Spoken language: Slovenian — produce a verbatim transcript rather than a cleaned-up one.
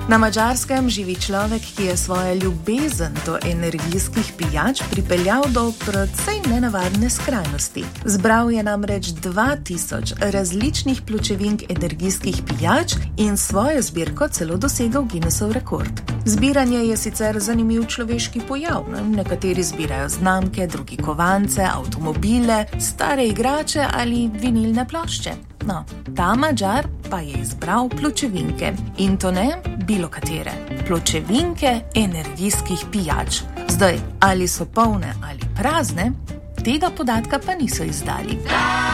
Na Madžarskem živi človek, ki je svojo ljubezen do energijskih pijač pripeljal do precej nenavadne skrajnosti. Zbral je namreč dva tisoč različnih pločevink energijskih pijač in svojo zbirko celo dosegel Guinnessov rekord. Zbiranje je sicer zanimiv človeški pojav. Nekateri zbirajo znamke, drugi kovance, avtomobile, stare igrače ali vinilne plošče. No, ta Madžar pa je izbral pločevinke. In to ne bilo katere. Pločevinke energijskih pijač. Zdaj, ali so polne ali prazne, tega podatka pa niso izdali.